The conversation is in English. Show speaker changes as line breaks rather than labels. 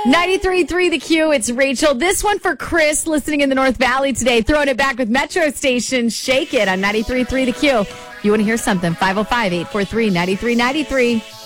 93.3 The Q, it's Rachel. This one for Chris, listening in the North Valley today. Throwing it back with Metro Station. Shake It on 93.3 The Q. If you want to hear something, 505-843-9393.